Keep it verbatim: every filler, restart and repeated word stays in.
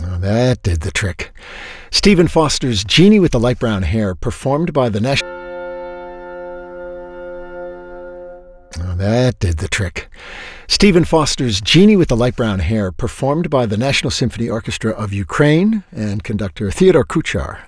Oh, that did the trick. Stephen Foster's Genie with the Light Brown Hair, performed by the National... Oh, that did the trick. Stephen Foster's Genie with the Light Brown Hair, performed by the National Symphony Orchestra of Ukraine and conductor Theodore Kuchar.